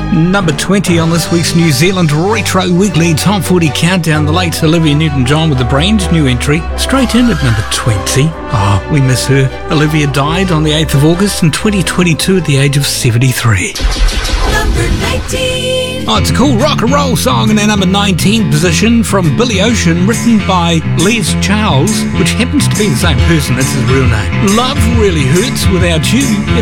Number 20 on this week's New Zealand Retro Weekly Top 40 Countdown, the late Olivia Newton-John with a brand new entry, straight in at number 20. Oh, we miss her. Olivia died on the 8th of August in 2022 at the age of 73. Number 19. Oh, it's a cool rock and roll song in our number 19 position from Billy Ocean, written by Les Charles, which happens to be the same person. That's his real name. Love Really Hurts without you.